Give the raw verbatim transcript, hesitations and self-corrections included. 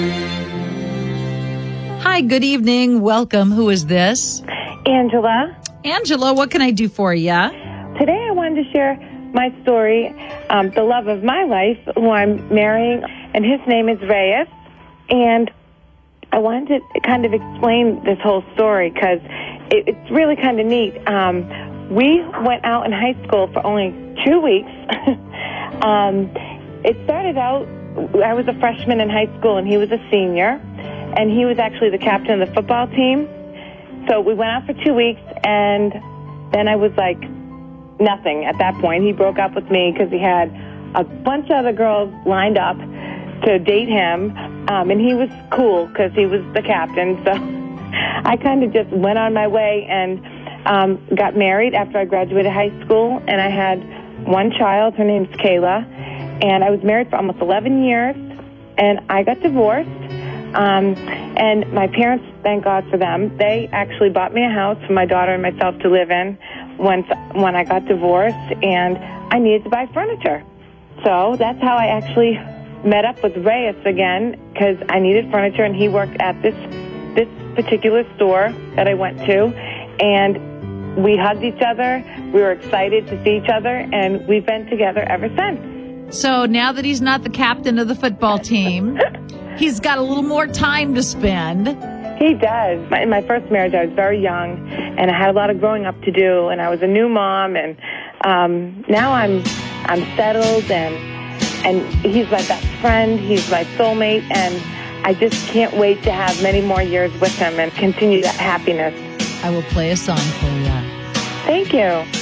Hi, good evening. Welcome. Who is this? Angela. Angela, what can I do for you? Today I wanted to share my story, um, the love of my life, who I'm marrying, and his name is Reyes. And I wanted to kind of explain this whole story because it, it's really kind of neat. Um, we went out in high school for only two weeks. um, it started out, I was a freshman in high school and he was a senior, and he was actually the captain of the football team. So we went out for two weeks, and then I was like nothing at that point. He broke up with me because he had a bunch of other girls lined up to date him, um, and he was cool because he was the captain. So I kind of just went on my way and um, got married after I graduated high school, and I had one child. Her name's Kayla, and I was married for almost eleven years, and I got divorced. Um, and my parents, thank God for them, they actually bought me a house for my daughter and myself to live in when, when I got divorced, and I needed to buy furniture. So that's how I actually met up with Reyes again, because I needed furniture, and he worked at this this particular store that I went to, and we hugged each other. We were excited to see each other, and we've been together ever since. So now that he's not the captain of the football team, he's got a little more time to spend. He does. My, in my first marriage, I was very young, and I had a lot of growing up to do, and I was a new mom, and um, now I'm I'm settled, and and he's my best friend. He's my soulmate, and I just can't wait to have many more years with him and continue that happiness. I will play a song for you. Thank you.